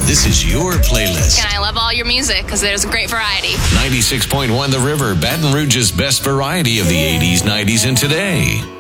This is your playlist. And I love all your music because there's a great variety. 96.1 The River, Baton Rouge's best variety of the 80s, 90s, and today.